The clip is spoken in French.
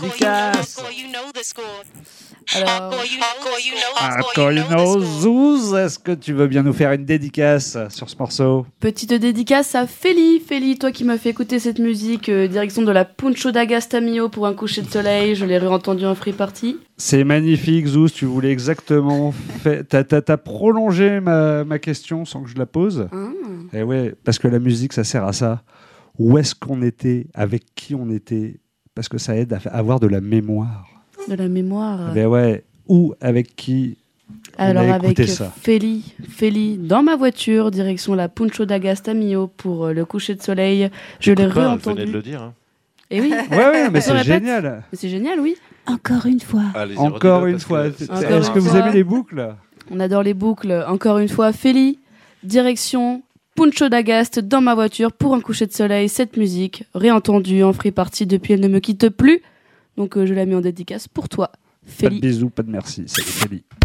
Dédicace. Alors, Zouz, est-ce que tu veux bien nous faire une dédicace sur ce morceau? petite dédicace à Feli. Feli, toi qui m'as fait écouter cette musique, direction de la Puncho d'Agasta Mio pour un coucher de soleil. Je l'ai réentendu en free party. C'est magnifique, Zouz, tu voulais exactement... T'as prolongé ma question sans que je la pose. Et ouais, parce que la musique, ça sert à ça. Où est-ce qu'on était? Avec qui on était? Parce que ça aide à avoir de la mémoire. De la mémoire. Ben ouais, où, avec qui Alors on a avec écouté ça? Feli, dans ma voiture, direction la Puncho d'Agasta Mio pour le coucher de soleil. Je l'ai réentendu. Venez de le dire. Hein. Et oui. Ouais, mais Je c'est répète. génial. Mais c'est génial, oui. Encore une fois. Allez-y, Encore redis-le, une parce fois. que c'est- Encore Est-ce une que vous fois. aimez les boucles? On adore les boucles. Encore une fois, Feli, direction Puncho d'Agast dans ma voiture pour un coucher de soleil. Cette musique, réentendue en free party depuis, elle ne me quitte plus. Donc je la mets en dédicace pour toi, Pas de Feli. bisous, pas de merci. Salut Feli.